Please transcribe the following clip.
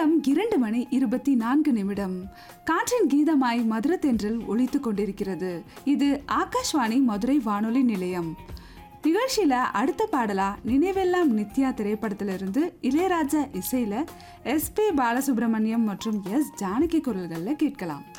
நேரம் 2:24. காற்றின் கீதமாய் மதுர தென்றல் ஒலித்துக் கொண்டிருக்கிறது. இது ஆகாஷ்வாணி மதுரை வானொலி நிலையம். நிகழ்ச்சியில அடுத்த பாடலா நினைவெல்லாம் நித்யா திரைப்படத்திலிருந்து இளையராஜா இசையில SP பாலசுப்ரமணியம் மற்றும் S ஜானகி குரல்கள்ல கேட்கலாம்.